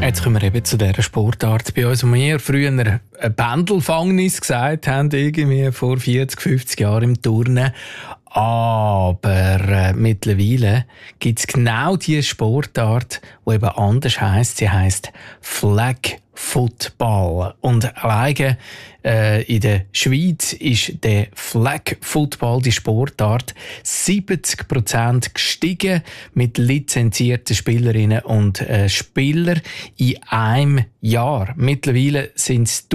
Jetzt kommen wir eben zu dieser Sportart bei uns, wo wir früher ein Bändelfangnis gesagt haben, irgendwie vor 40, 50 Jahren im Turnen. Aber mittlerweile gibt es genau diese Sportart, die eben anders heisst. Sie heisst Flag Football. Und alleine in der Schweiz ist der Flag Football, die Sportart, 70% gestiegen mit lizenzierten Spielerinnen und Spielern in einem Jahr. Mittlerweile sind es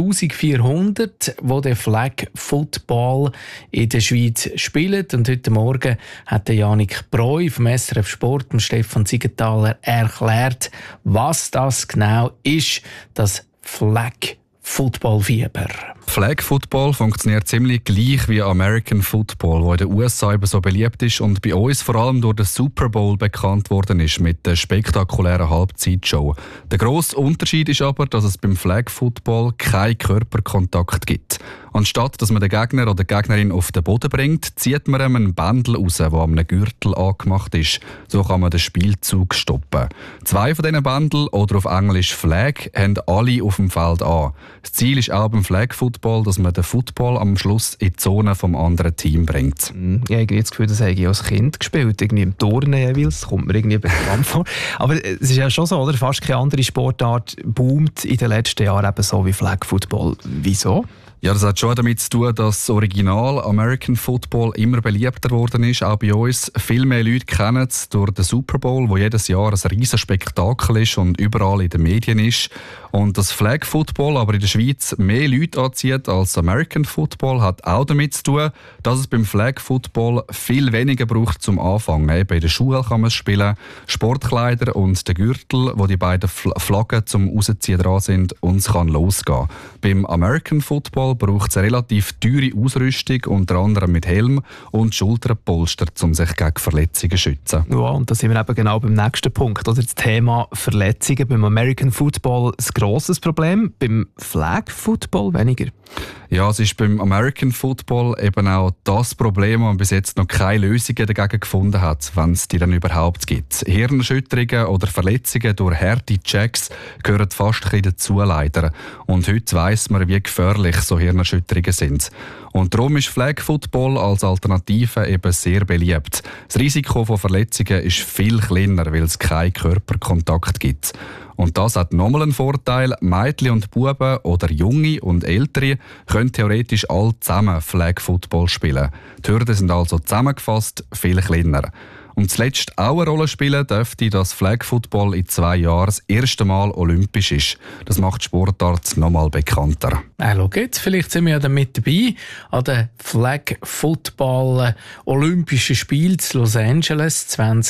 1400, die den Flag Football in der Schweiz spielen. Und heute Morgen hat der Janik Breu vom SRF Sport und Stefan Siegenthaler erklärt, was das genau ist, das Flag Football-Fieber. Flag Football funktioniert ziemlich gleich wie American Football, wo in den USA eben so beliebt ist und bei uns vor allem durch den Super Bowl bekannt worden ist mit der spektakulären Halbzeitshow. Der grosse Unterschied ist aber, dass es beim Flag Football keinen Körperkontakt gibt. Anstatt dass man den Gegner oder die Gegnerin auf den Boden bringt, zieht man ihm einen Bändel raus, der an einem Gürtel angemacht ist. So kann man den Spielzug stoppen. 2 von diesen Bändeln, oder auf Englisch Flag, haben alle auf dem Feld an. Das Ziel ist auch beim Flag Football, dass man den Football am Schluss in die Zone vom anderen Team bringt. Ich habe irgendwie das Gefühl, das habe ich als Kind gespielt, irgendwie im Turnen jeweils. Das kommt mir irgendwie bekannt vor. Aber es ist ja schon so, oder? Fast keine andere Sportart boomt in den letzten Jahren eben so wie Flag Football. Wieso? Ja, das hat schon damit zu tun, dass das Original American Football immer beliebter geworden ist, auch bei uns. Viel mehr Leute kennen es durch den Super Bowl, wo jedes Jahr ein riesen Spektakel ist und überall in den Medien ist. Und das Flag Football aber in der Schweiz mehr Leute anzieht als American Football, hat auch damit zu tun, dass es beim Flag Football viel weniger braucht zum Anfangen. Eben in der Schule kann man es spielen, Sportkleider und der Gürtel, wo die beiden Flaggen zum Rausziehen dran sind, und es kann losgehen. Beim American Football braucht es eine relativ teure Ausrüstung, unter anderem mit Helm und Schulterpolster, um sich gegen Verletzungen zu schützen. Ja, und da sind wir eben genau beim nächsten Punkt. Oder das Thema Verletzungen. Beim American Football ein grosses Problem, beim Flag Football weniger. Ja, es ist beim American Football eben auch das Problem, wo man bis jetzt noch keine Lösungen dagegen gefunden hat, wenn es die dann überhaupt gibt. Hirnerschütterungen oder Verletzungen durch harte Checks gehören fast ein bisschen dazu, leider. Und heute weiss man, wie gefährlich so Hirnerschütterungen sind. Und darum ist Flag Football als Alternative eben sehr beliebt. Das Risiko von Verletzungen ist viel kleiner, weil es keinen Körperkontakt gibt. Und das hat nochmal einen Vorteil. Mädchen und Buben oder Junge und Ältere können theoretisch alle zusammen Flag Football spielen. Die Hürden sind also zusammengefasst viel kleiner. Und zuletzt auch eine Rolle spielen dürfte, dass Flag Football in 2 Jahren das erste Mal olympisch ist. Das macht die Sportart nochmal bekannter. Schau jetzt, vielleicht sind wir ja dann mit dabei an den Flag Football Olympischen Spielen in Los Angeles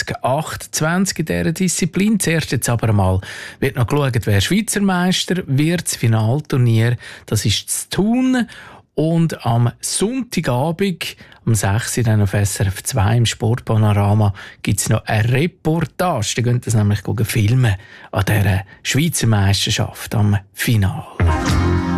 2028 in dieser Disziplin. Zuerst jetzt aber mal wird noch geschaut, wer Schweizer Meister wird. Das Finalturnier, das ist zu Thun. Und am Sonntagabend, um 6 Uhr dann auf SRF 2 im Sportpanorama, gibt es noch eine Reportage. Da könnt ihr nämlich filmen an dieser Schweizer Meisterschaft am Finale.